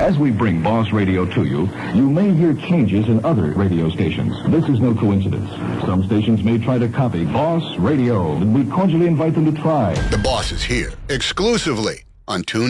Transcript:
As we bring Boss Radio to you, you may hear changes in other radio stations. This is no coincidence. Some stations may try to copy Boss Radio, and we cordially invite them to try. The Boss is here, exclusively on Tune